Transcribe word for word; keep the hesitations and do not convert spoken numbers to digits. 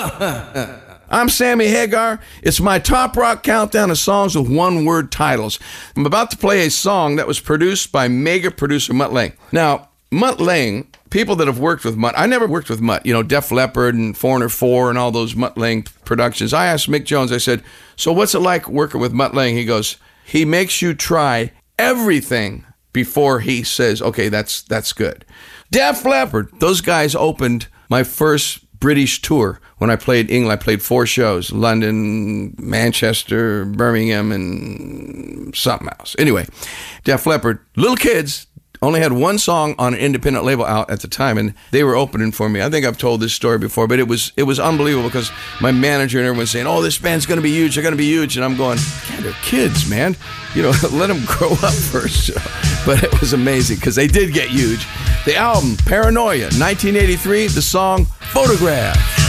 I'm Sammy Hagar. It's my Top Rock Countdown of songs with one-word titles. I'm about to play a song that was produced by mega producer Mutt Lange. Now, Mutt Lange, people that have worked with Mutt, I never worked with Mutt, you know, Def Leppard and Foreigner four and all those Mutt Lange productions. I asked Mick Jones, I said, so what's it like working with Mutt Lange? He goes, he makes you try everything before he says, okay, that's that's good. Def Leppard, those guys opened my first British tour when I played England. I played four shows, London, Manchester, Birmingham, and something else. Anyway, Def Leppard, little kids, only had one song on an independent label out at the time, and they were opening for me. I think I've told this story before, but it was it was unbelievable because my manager and everyone saying, oh, this band's going to be huge, they're going to be huge, and I'm going, God, they're kids, man. You know, let them grow up first. But it was amazing because they did get huge. The album, Paranoia, nineteen eighty-three, the song, Photograph.